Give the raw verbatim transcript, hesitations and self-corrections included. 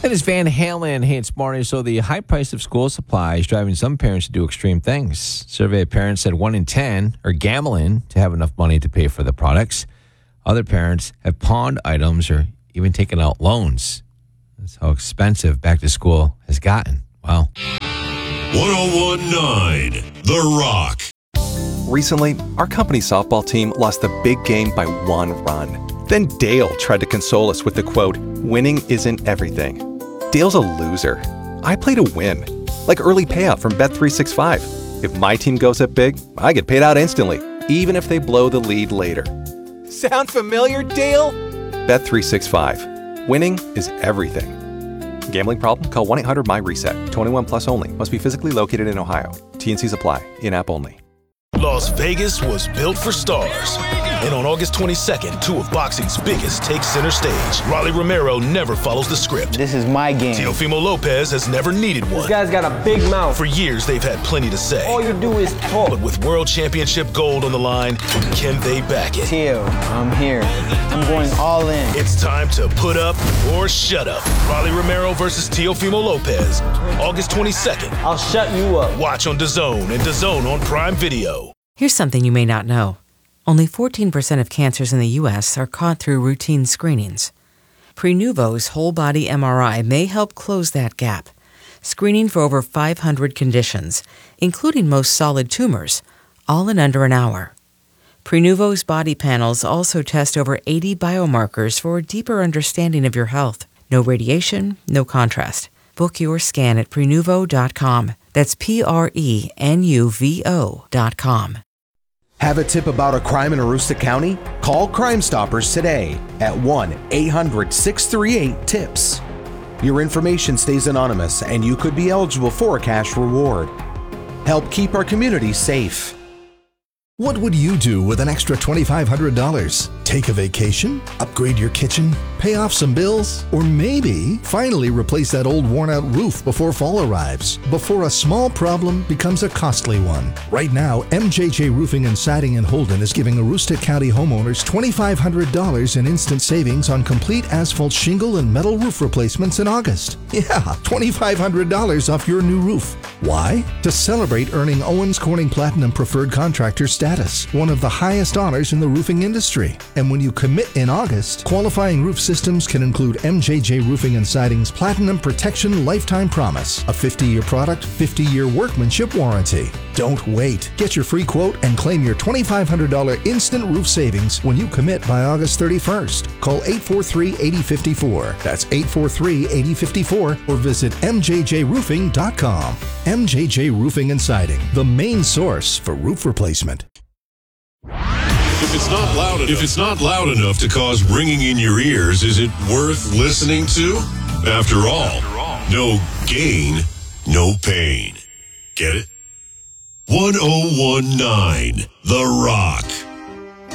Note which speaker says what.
Speaker 1: That is Van Halen. Hey, it's morning. So the high price of school supplies is driving some parents to do extreme things. Survey of parents said one in ten are gambling to have enough money to pay for the products. Other parents have pawned items or even taken out loans. That's how expensive back to school has gotten. Wow.
Speaker 2: ten nineteen The Rock.
Speaker 3: Recently, our company softball team lost the big game by one run. Then Dale tried to console us with the quote, "Winning isn't everything." Dale's a loser. I play to win. Like early payout from Bet three sixty-five. If my team goes up big, I get paid out instantly, even if they blow the lead later. Sound familiar, Dale? Bet three sixty-five. Winning is everything. Gambling problem? Call one eight hundred M Y reset. twenty-one plus only. Must be physically located in Ohio. T N Cs apply. In-app only.
Speaker 4: Las Vegas was built for stars. And on August twenty-second, two of boxing's biggest take center stage. Rolly Romero never follows the script.
Speaker 5: This is my game.
Speaker 4: Teofimo Lopez has never needed one.
Speaker 5: This guy's got a big mouth.
Speaker 4: For years, they've had plenty to say.
Speaker 5: All you do is talk.
Speaker 4: But with World Championship gold on the line, can they back it?
Speaker 5: Teo, I'm here. I'm going all in.
Speaker 4: It's time to put up or shut up. Rolly Romero versus Teofimo Lopez. August twenty-second.
Speaker 5: I'll shut you up.
Speaker 4: Watch on DAZN and DAZN on Prime Video.
Speaker 6: Here's something you may not know. Only fourteen percent of cancers in the U S are caught through routine screenings. Prenuvo's whole-body M R I may help close that gap, screening for over five hundred conditions, including most solid tumors, all in under an hour. Prenuvo's body panels also test over eighty biomarkers for a deeper understanding of your health. No radiation, no contrast. Book your scan at Prenuvo dot com. That's P R E N U V O dot com.
Speaker 7: Have a tip about a crime in Aroostook County? Call Crime Stoppers today at one eight hundred six three eight TIPS. Your information stays anonymous and you could be eligible for a cash reward. Help keep our community safe.
Speaker 8: What would you do with an extra twenty-five hundred dollars? Take a vacation? Upgrade your kitchen? Pay off some bills? Or maybe finally replace that old worn-out roof before fall arrives? Before a small problem becomes a costly one. Right now, M J J Roofing and Siding in Holden is giving Aroostook County homeowners twenty-five hundred dollars in instant savings on complete asphalt shingle and metal roof replacements in August. Yeah, twenty-five hundred dollars off your new roof. Why? To celebrate earning Owens Corning Platinum Preferred Contractor status, one of the highest honors in the roofing industry. And when you commit in August, qualifying roof systems can include M J J Roofing and Siding's Platinum Protection Lifetime Promise, a fifty-year product, fifty-year workmanship warranty. Don't wait. Get your free quote and claim your twenty-five hundred dollars instant roof savings when you commit by August thirty-first. Call eight four three, eight zero five four. That's eight four three, eight zero five four or visit M J J roofing dot com. M J J Roofing and Siding, the main source for roof replacement.
Speaker 2: If it's not loud enough, if it's not loud enough to cause ringing in your ears, is it worth listening to? After all, After all. no gain, no pain. Get it? ten nineteen The Rock.